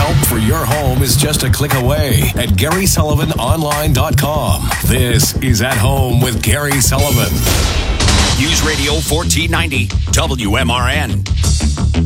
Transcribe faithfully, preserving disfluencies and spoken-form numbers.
help for your home is just a click away at Gary Sullivan Online dot com. This is At Home with Gary Sullivan. News Radio fourteen ninety, W M R N.